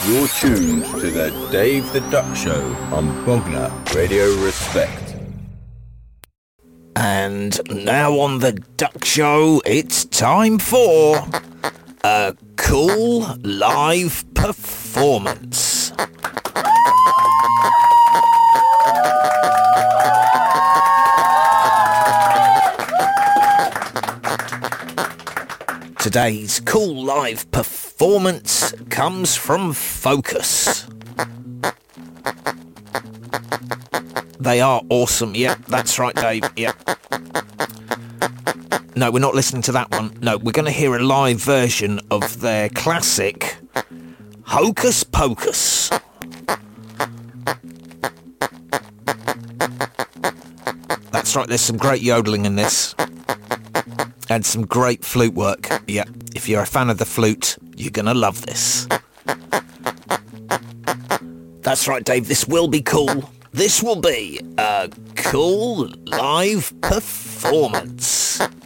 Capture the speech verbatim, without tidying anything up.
You're tuned to the Dave the Duck Show on Bognor Radio Respect. And now on the Duck Show, it's time for a cool live performance. Today's cool live performance comes from Focus. They are awesome. Yep, that's right, Dave. Yep. No, we're not listening to that one. No, we're going to hear a live version of their classic Hocus Pocus. That's right, there's some great yodeling in this. And some great flute work. Yeah, if you're a fan of the flute, you're going to love this. That's right, Dave, this will be cool. This will be a cool live performance.